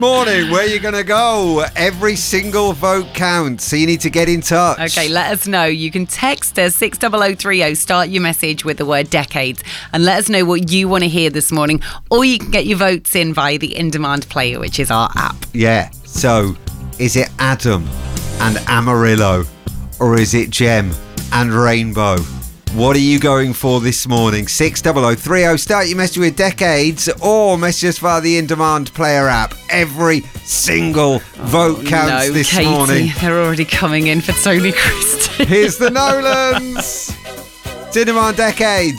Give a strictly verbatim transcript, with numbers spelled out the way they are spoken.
Morning, where are you going to go? Every single vote counts, so you need to get in touch. Okay, let us know. You can text us six double oh three oh, start your message with the word decades, and let us know what you want to hear this morning. Or you can get your votes in via the In Demand player, which is our app. Yeah, so is it Adam and Amarillo, or is it Gem and Rainbow? What are you going for this morning? six double oh three oh, start your message with decades, or message us via the In Demand player app. Every single vote oh, counts no, this Katie, morning. They're already coming in for Tony Christie. Here's the Nolans. It's In Demand Decades.